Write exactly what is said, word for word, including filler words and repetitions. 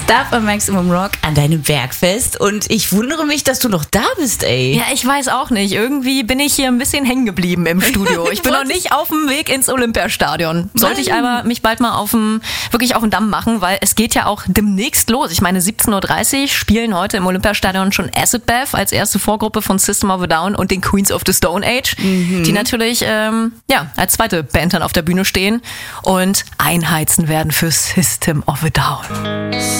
Stuff am Maximum Rock an deinem Bergfest und ich wundere mich, dass du noch da bist, ey. Ja, ich weiß auch nicht. Irgendwie bin ich hier ein bisschen hängen geblieben im Studio. Ich bin noch nicht auf dem Weg ins Olympiastadion. Sollte ich aber mich bald mal auf dem, wirklich auf den Damm machen, weil es geht ja auch demnächst los. Ich meine, siebzehn Uhr dreißig spielen heute im Olympiastadion schon Acid Bath als erste Vorgruppe von System of a Down und den Queens of the Stone Age, mhm. die natürlich ähm, ja als zweite Band dann auf der Bühne stehen und einheizen werden für System of a Down.